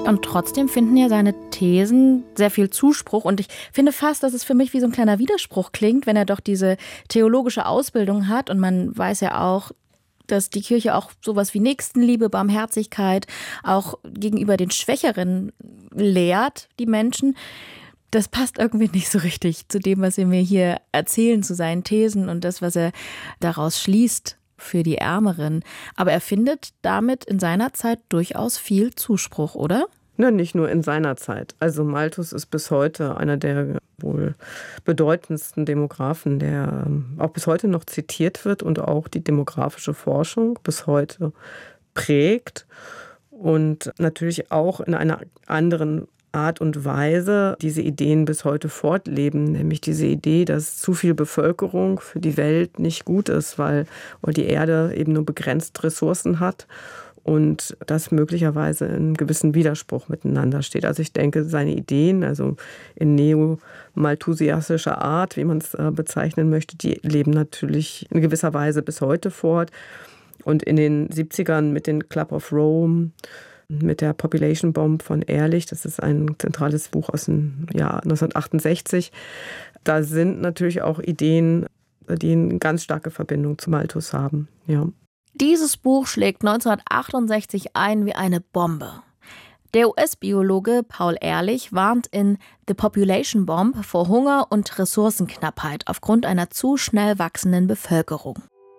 Und trotzdem finden ja seine Thesen sehr viel Zuspruch. Und ich finde fast, dass es für mich wie so ein kleiner Widerspruch klingt, wenn er doch diese theologische Ausbildung hat. Und man weiß ja auch, dass die Kirche auch sowas wie Nächstenliebe, Barmherzigkeit auch gegenüber den Schwächeren lehrt, die Menschen. Das passt irgendwie nicht so richtig zu dem, was er mir hier erzählen, zu seinen Thesen und das, was er daraus schließt für die Ärmeren. Aber er findet damit in seiner Zeit durchaus viel Zuspruch, oder? Na, nicht nur in seiner Zeit. Also Malthus ist bis heute einer der wohl bedeutendsten Demographen, der auch bis heute noch zitiert wird und auch die demografische Forschung bis heute prägt und natürlich auch in einer anderen Art und Weise diese Ideen bis heute fortleben, nämlich diese Idee, dass zu viel Bevölkerung für die Welt nicht gut ist, weil die Erde eben nur begrenzt Ressourcen hat und das möglicherweise in einem gewissen Widerspruch miteinander steht. Also ich denke, seine Ideen, also in neo-malthusiastischer Art, wie man es bezeichnen möchte, die leben natürlich in gewisser Weise bis heute fort. Und in den 70ern mit den Club of Rome, mit der Population Bomb von Ehrlich, das ist ein zentrales Buch aus dem Jahr 1968. Da sind natürlich auch Ideen, die eine ganz starke Verbindung zu Malthus haben. Ja. Dieses Buch schlägt 1968 ein wie eine Bombe. Der US-Biologe Paul Ehrlich warnt in The Population Bomb vor Hunger und Ressourcenknappheit aufgrund einer zu schnell wachsenden Bevölkerung.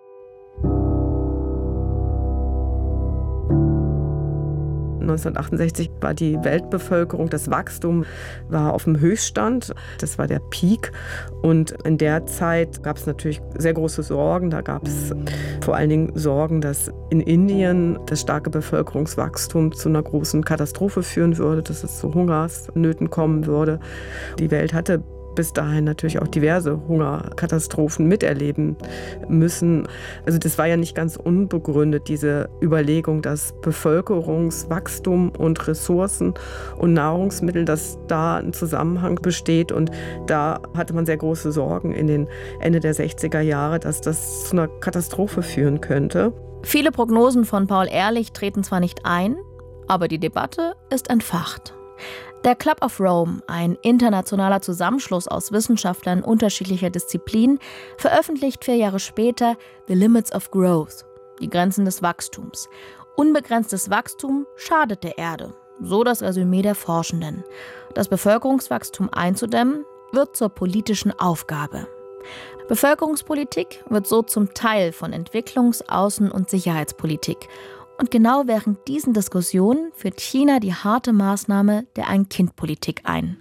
(1968) war die Weltbevölkerung, das Wachstum war auf dem Höchststand. Das war der Peak. Und in der Zeit gab es natürlich sehr große Sorgen. Da gab es vor allen Dingen Sorgen, dass in Indien das starke Bevölkerungswachstum zu einer großen Katastrophe führen würde, dass es zu Hungersnöten kommen würde. Die Welt hatte bis dahin natürlich auch diverse Hungerkatastrophen miterleben müssen. Also das war ja nicht ganz unbegründet, diese Überlegung, dass Bevölkerungswachstum und Ressourcen und Nahrungsmittel, dass da ein Zusammenhang besteht. Und da hatte man sehr große Sorgen in den Ende der 60er Jahre, dass das zu einer Katastrophe führen könnte. Viele Prognosen von Paul Ehrlich treten zwar nicht ein, aber die Debatte ist entfacht. Der Club of Rome, ein internationaler Zusammenschluss aus Wissenschaftlern unterschiedlicher Disziplinen, veröffentlicht 4 Jahre später The Limits of Growth, die Grenzen des Wachstums. Unbegrenztes Wachstum schadet der Erde, so das Resümee der Forschenden. Das Bevölkerungswachstum einzudämmen, wird zur politischen Aufgabe. Bevölkerungspolitik wird so zum Teil von Entwicklungs-, Außen- und Sicherheitspolitik. Und genau während diesen Diskussionen führt China die harte Maßnahme der Ein-Kind-Politik ein.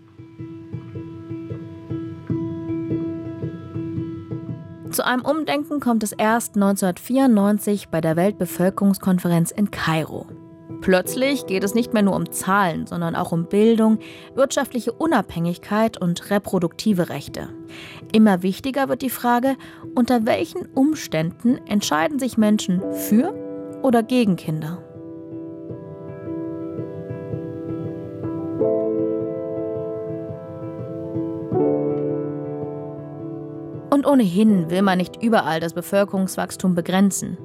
Zu einem Umdenken kommt es erst 1994 bei der Weltbevölkerungskonferenz in Kairo. Plötzlich geht es nicht mehr nur um Zahlen, sondern auch um Bildung, wirtschaftliche Unabhängigkeit und reproduktive Rechte. Immer wichtiger wird die Frage, unter welchen Umständen entscheiden sich Menschen für oder gegen Kinder. Und ohnehin will man nicht überall das Bevölkerungswachstum begrenzen.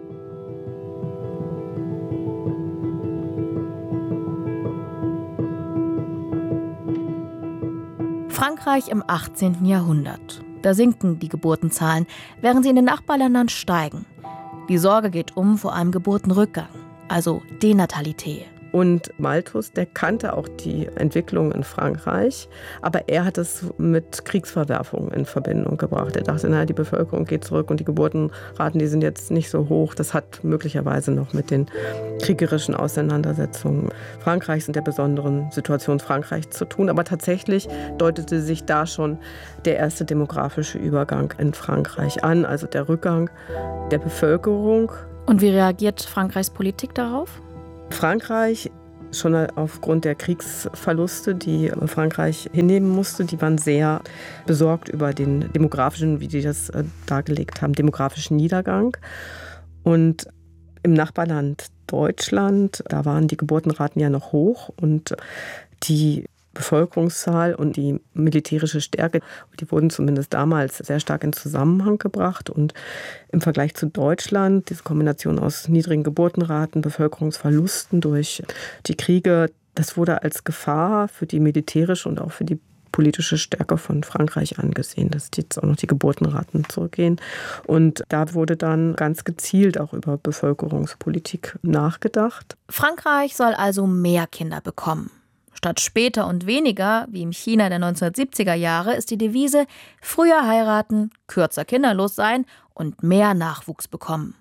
Frankreich im 18. Jahrhundert. Da sinken die Geburtenzahlen, während sie in den Nachbarländern steigen. Die Sorge geht vor einem Geburtenrückgang, also Denatalität. Und Malthus, der kannte auch die Entwicklung in Frankreich, aber er hat es mit Kriegsverwerfungen in Verbindung gebracht. Er dachte, die Bevölkerung geht zurück und die Geburtenraten, die sind jetzt nicht so hoch. Das hat möglicherweise noch mit den kriegerischen Auseinandersetzungen Frankreichs und der besonderen Situation Frankreichs zu tun. Aber tatsächlich deutete sich da schon der erste demografische Übergang in Frankreich an, also der Rückgang der Bevölkerung. Und wie reagiert Frankreichs Politik darauf? Frankreich, schon aufgrund der Kriegsverluste, die Frankreich hinnehmen musste, die waren sehr besorgt über den demografischen, wie die das dargelegt haben, demografischen Niedergang. Und im Nachbarland Deutschland, da waren die Geburtenraten ja noch hoch und die Bevölkerungszahl und die militärische Stärke, die wurden zumindest damals sehr stark in Zusammenhang gebracht. Und im Vergleich zu Deutschland, diese Kombination aus niedrigen Geburtenraten, Bevölkerungsverlusten durch die Kriege, das wurde als Gefahr für die militärische und auch für die politische Stärke von Frankreich angesehen, dass jetzt auch noch die Geburtenraten zurückgehen. Und da wurde dann ganz gezielt auch über Bevölkerungspolitik nachgedacht. Frankreich soll also mehr Kinder bekommen. Statt später und weniger, wie im China der 1970er Jahre, ist die Devise: früher heiraten, kürzer kinderlos sein und mehr Nachwuchs bekommen.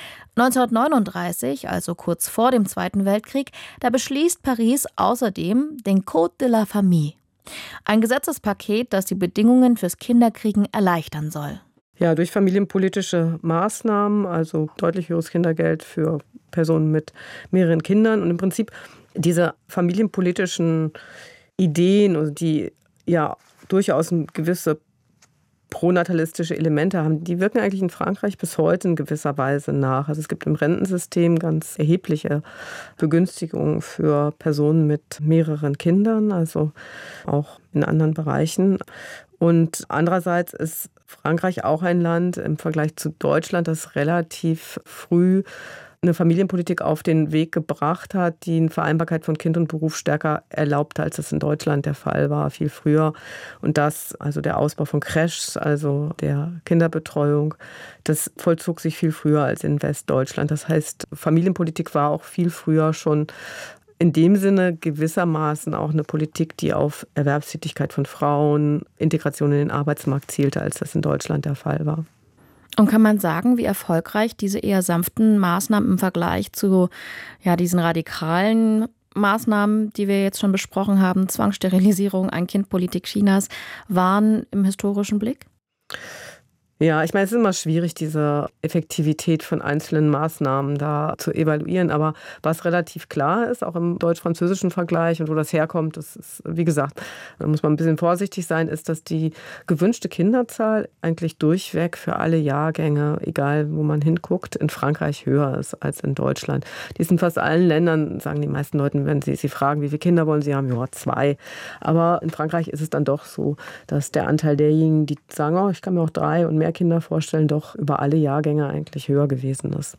1939, also kurz vor dem Zweiten Weltkrieg, da beschließt Paris außerdem den Code de la Famille. Ein Gesetzespaket, das die Bedingungen fürs Kinderkriegen erleichtern soll. Ja, durch familienpolitische Maßnahmen, also deutlich höheres Kindergeld für Personen mit mehreren Kindern und im Prinzip diese familienpolitischen Ideen, also die ja durchaus gewisse pronatalistische Elemente haben, die wirken eigentlich in Frankreich bis heute in gewisser Weise nach. Also es gibt im Rentensystem ganz erhebliche Begünstigungen für Personen mit mehreren Kindern, also auch in anderen Bereichen. Und andererseits ist Frankreich auch ein Land im Vergleich zu Deutschland, das relativ früh eine Familienpolitik auf den Weg gebracht hat, die eine Vereinbarkeit von Kind und Beruf stärker erlaubte, als das in Deutschland der Fall war, viel früher. Und das, also der Ausbau von Crèches, also der Kinderbetreuung, das vollzog sich viel früher als in Westdeutschland. Das heißt, Familienpolitik war auch viel früher schon in dem Sinne gewissermaßen auch eine Politik, die auf Erwerbstätigkeit von Frauen, Integration in den Arbeitsmarkt zielte, als das in Deutschland der Fall war. Und kann man sagen, wie erfolgreich diese eher sanften Maßnahmen im Vergleich zu diesen radikalen Maßnahmen, die wir jetzt schon besprochen haben, Zwangssterilisierung, Ein-Kind-Politik Chinas, waren im historischen Blick? Ja, ich meine, es ist immer schwierig, diese Effektivität von einzelnen Maßnahmen da zu evaluieren. Aber was relativ klar ist, auch im deutsch-französischen Vergleich und wo das herkommt, das ist, wie gesagt, da muss man ein bisschen vorsichtig sein, ist, dass die gewünschte Kinderzahl eigentlich durchweg für alle Jahrgänge, egal wo man hinguckt, in Frankreich höher ist als in Deutschland. Die ist in fast allen Ländern, sagen die meisten Leute, wenn sie fragen, wie viele Kinder wollen sie haben, ja, 2. Aber in Frankreich ist es dann doch so, dass der Anteil derjenigen, die sagen, oh, ich kann mir auch 3 und mehr Kinder vorstellen, doch über alle Jahrgänge eigentlich höher gewesen ist.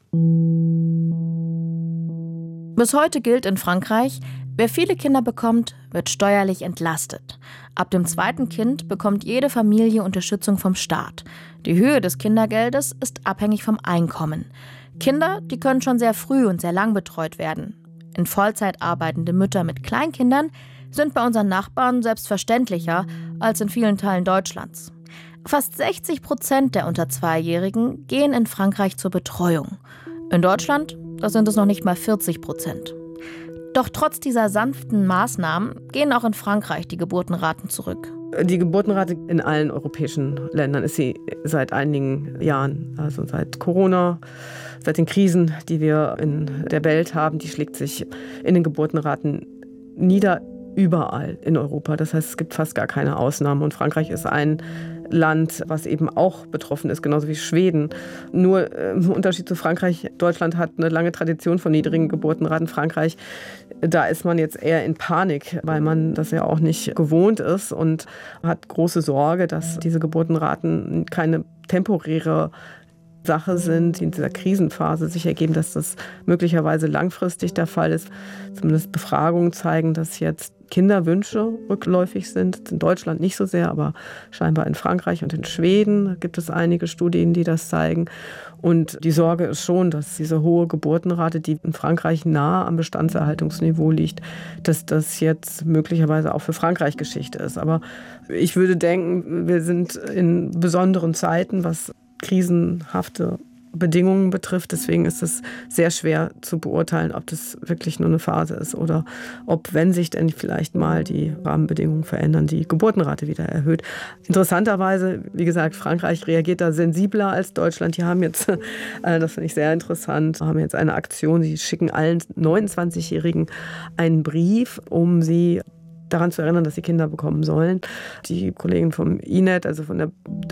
Bis heute gilt in Frankreich, wer viele Kinder bekommt, wird steuerlich entlastet. Ab dem 2. Kind bekommt jede Familie Unterstützung vom Staat. Die Höhe des Kindergeldes ist abhängig vom Einkommen. Kinder, die können schon sehr früh und sehr lang betreut werden. In Vollzeit arbeitende Mütter mit Kleinkindern sind bei unseren Nachbarn selbstverständlicher als in vielen Teilen Deutschlands. Fast 60% der unter 2-Jährigen gehen in Frankreich zur Betreuung. In Deutschland, da sind es noch nicht mal 40%. Doch trotz dieser sanften Maßnahmen gehen auch in Frankreich die Geburtenraten zurück. Die Geburtenrate in allen europäischen Ländern ist sie seit einigen Jahren, also seit Corona, seit den Krisen, die wir in der Welt haben, die schlägt sich in den Geburtenraten nieder. Überall in Europa. Das heißt, es gibt fast gar keine Ausnahmen. Und Frankreich ist ein Land, was eben auch betroffen ist, genauso wie Schweden. Nur im Unterschied zu Frankreich, Deutschland hat eine lange Tradition von niedrigen Geburtenraten. Frankreich, da ist man jetzt eher in Panik, weil man das ja auch nicht gewohnt ist und hat große Sorge, dass diese Geburtenraten keine temporäre Sache sind, die in dieser Krisenphase sich ergeben, dass das möglicherweise langfristig der Fall ist. Zumindest Befragungen zeigen, dass jetzt Kinderwünsche rückläufig sind. In Deutschland nicht so sehr, aber scheinbar in Frankreich und in Schweden gibt es einige Studien, die das zeigen. Und die Sorge ist schon, dass diese hohe Geburtenrate, die in Frankreich nahe am Bestandserhaltungsniveau liegt, dass das jetzt möglicherweise auch für Frankreich Geschichte ist. Aber ich würde denken, wir sind in besonderen Zeiten, was krisenhafte Bedingungen betrifft. Deswegen ist es sehr schwer zu beurteilen, ob das wirklich nur eine Phase ist oder ob, wenn sich denn vielleicht mal die Rahmenbedingungen verändern, die Geburtenrate wieder erhöht. Interessanterweise, wie gesagt, Frankreich reagiert da sensibler als Deutschland. Die haben jetzt, das finde ich sehr interessant, haben jetzt eine Aktion, sie schicken allen 29-Jährigen einen Brief, um sie daran zu erinnern, dass sie Kinder bekommen sollen. Die Kollegen vom INET, also von der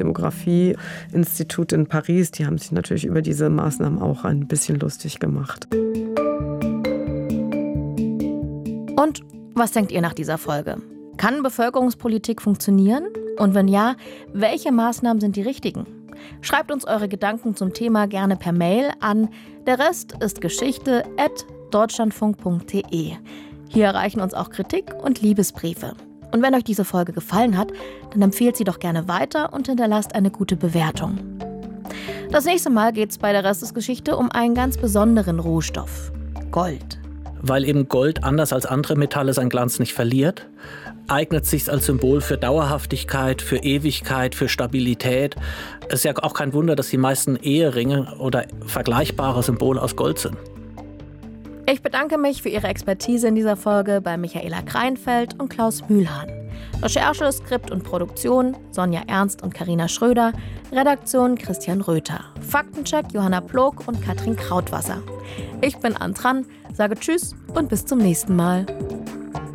Demografie-Institut in Paris, die haben sich natürlich über diese Maßnahmen auch ein bisschen lustig gemacht. Und was denkt ihr nach dieser Folge? Kann Bevölkerungspolitik funktionieren? Und wenn ja, welche Maßnahmen sind die richtigen? Schreibt uns eure Gedanken zum Thema gerne per Mail an derrestistgeschichte@deutschlandfunk.de. Hier erreichen uns auch Kritik und Liebesbriefe. Und wenn euch diese Folge gefallen hat, dann empfehlt sie doch gerne weiter und hinterlasst eine gute Bewertung. Das nächste Mal geht es bei der Restesgeschichte um einen ganz besonderen Rohstoff: Gold. Weil eben Gold anders als andere Metalle seinen Glanz nicht verliert, eignet sich als Symbol für Dauerhaftigkeit, für Ewigkeit, für Stabilität. Es ist ja auch kein Wunder, dass die meisten Eheringe oder vergleichbare Symbole aus Gold sind. Ich bedanke mich für Ihre Expertise in dieser Folge bei Michaela Kreinfeld und Klaus Mühlhahn. Recherche, Skript und Produktion Sonja Ernst und Carina Schröder. Redaktion Christian Röther. Faktencheck Johanna Plog und Katrin Krautwasser. Ich bin Antran, sage Tschüss und bis zum nächsten Mal.